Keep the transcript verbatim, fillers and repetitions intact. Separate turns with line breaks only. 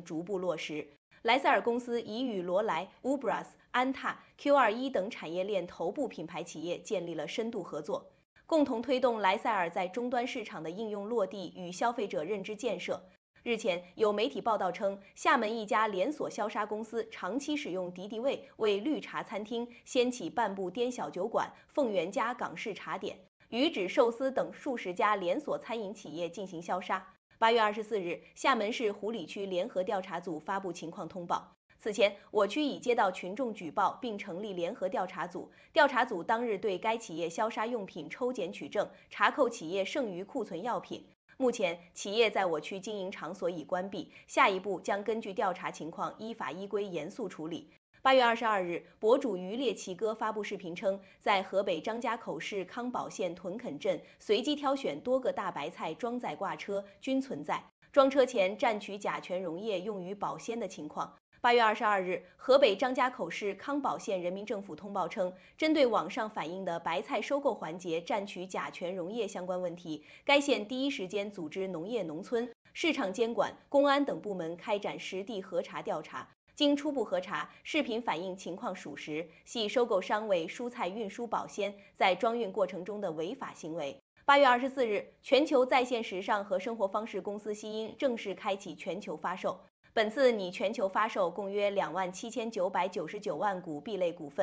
逐步落实。莱塞尔公司已与罗莱、Ubras、安踏、Q 二十一等产业链头部品牌企业建立了深度合作，共同推动莱塞尔在终端市场的应用落地与消费者认知建设。日前，有媒体报道称，厦门一家连锁消杀公司长期使用敌敌畏为绿茶餐厅掀起半步颠小酒馆、凤源家港式茶点、鱼指寿司等数十家连锁餐饮企业进行消杀。八月二十四日，厦门市湖里区联合调查组发布情况通报。此前，我区已接到群众举报，并成立联合调查组。调查组当日对该企业消杀用品抽检取证，查扣企业剩余库存药品。目前，企业在我区经营场所已关闭，下一步将根据调查情况，依法依规严肃处理。八月二十二日，博主渔猎奇哥发布视频称，在河北张家口市康宝县屯垦镇随机挑选多个大白菜装载挂车，均存在装车前蘸取甲醛溶液用于保鲜的情况。八月二十二日，河北张家口市康宝县人民政府通报称，针对网上反映的白菜收购环节蘸取甲醛溶液相关问题，该县第一时间组织农业农村、市场监管、公安等部门开展实地核查调查。经初步核查，视频反映情况属实，系收购商为蔬菜运输保鲜在装运过程中的违法行为。八月二十四日，全球在线时尚和生活方式公司西音正式开启全球发售。本次拟全球发售共约两万七千九百九十九万股 B 类股份。